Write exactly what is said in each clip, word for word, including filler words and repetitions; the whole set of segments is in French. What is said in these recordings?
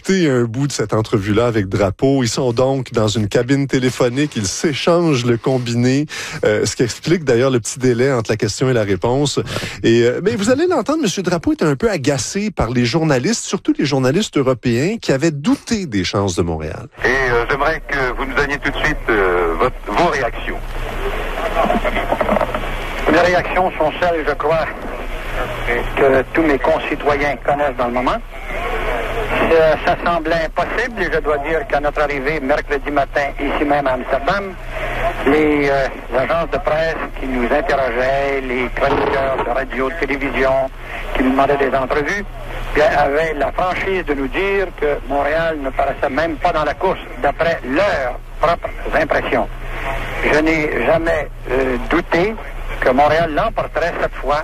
écouter un bout de cette entrevue-là avec Drapeau. Ils sont donc dans une cabine téléphonique. Ils s'échangent le combiné, euh, ce qui explique d'ailleurs le petit délai entre la question et la réponse. Ouais. Et euh, mais vous allez l'entendre, M. Drapeau était un peu agacé par les journalistes, surtout les journalistes européens, qui avaient douté des chances de Montréal. Et euh, j'aimerais que vous nous donniez tout de suite euh, votre, vos réactions. Les réactions sont celles, je crois, que tous mes concitoyens connaissent dans le moment. Ça, ça semblait impossible et je dois dire qu'à notre arrivée mercredi matin, ici même à Amsterdam, les euh, agences de presse qui nous interrogeaient, les chroniqueurs de radio, de télévision qui nous demandaient des entrevues, bien, avaient la franchise de nous dire que Montréal ne paraissait même pas dans la course, d'après leurs propres impressions. Je n'ai jamais euh, douté que Montréal l'emporterait cette fois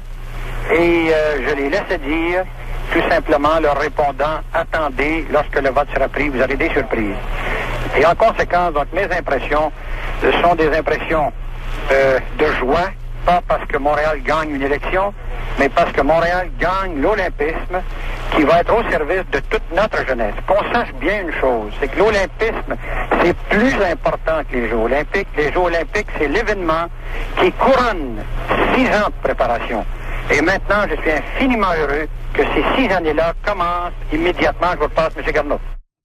et euh, je les laissais dire tout simplement leur répondant « Attendez, lorsque le vote sera pris, vous aurez des surprises ». Et en conséquence, donc, mes impressions euh, sont des impressions euh, de joie, pas parce que Montréal gagne une élection, mais parce que Montréal gagne l'olympisme qui va être au service de toute notre jeunesse. Qu'on sache bien une chose, c'est que l'olympisme, c'est plus important que les Jeux olympiques. Les Jeux olympiques, c'est l'événement qui couronne six ans de préparation. Et maintenant, je suis infiniment heureux que ces six années-là commencent immédiatement. Je vous passe, M. Garneau.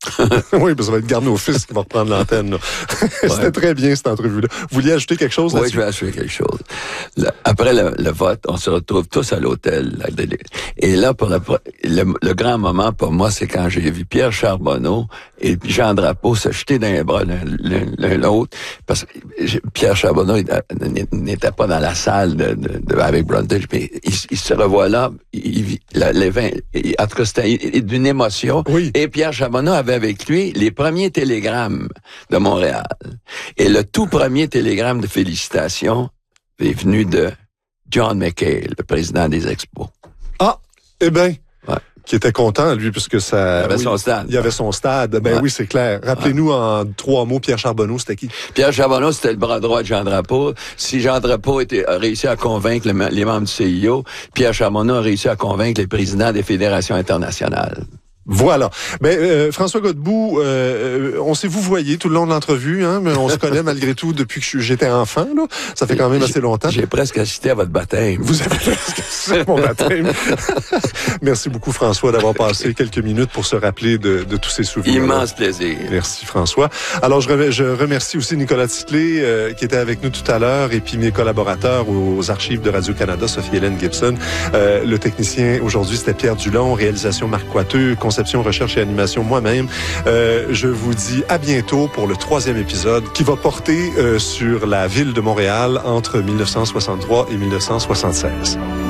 Oui, ben ça va être Garneau fils qui va reprendre l'antenne. C'était ouais. Très bien, cette entrevue-là. Vous vouliez ajouter quelque chose là-dessus? Oui, je vais ajouter quelque chose. Là, après le, le vote, on se retrouve tous à l'hôtel. Là, et là, pour la, le, le grand moment pour moi, c'est quand j'ai vu Pierre Charbonneau et Jean Drapeau se jeter dans les bras l'un, l'un l'autre. Parce que Pierre Charbonneau n'était pas dans la salle de, de, de, avec Brundage, mais il, il se revoit là. Il, la, les vingt, il, en tout cas, c'était d'une émotion. Oui. Et Pierre Charbonneau avait avec lui les premiers télégrammes de Montréal. Et le tout premier télégramme de félicitations est venu de John McKay, le président des Expos. Ah, eh bien, ouais. Qui était content, lui, puisque ça... Il avait oui, son stade. Il avait son stade. Ben ouais. Oui, c'est clair. Rappelez-nous ouais. en trois mots, Pierre Charbonneau, c'était qui? Pierre Charbonneau, c'était le bras droit de Jean Drapeau. Si Jean Drapeau était, a réussi à convaincre le, les membres du C I O, Pierre Charbonneau a réussi à convaincre les présidents des fédérations internationales. Voilà. Ben euh, François Godbout, euh, on s'est vous voyez tout le long de l'entrevue, hein, mais on se connaît malgré tout depuis que j'étais enfant. Là, ça fait quand même assez longtemps. J'ai presque assisté à votre baptême. Vous avez presque assisté à mon baptême. Merci beaucoup François d'avoir passé quelques minutes pour se rappeler de, de tous ces souvenirs. Immense plaisir. Merci François. Alors je, re- je remercie aussi Nicolas Titley euh, qui était avec nous tout à l'heure et puis mes collaborateurs aux archives de Radio-Canada, Sophie-Hélène Gibson. Euh, le technicien aujourd'hui c'était Pierre Dulon, réalisation Marc Coiteux, conception, recherche et animation moi-même. Euh, je vous dis à bientôt pour le troisième épisode qui va porter euh, sur la ville de Montréal entre mille neuf cent soixante-trois et mille neuf cent soixante-seize.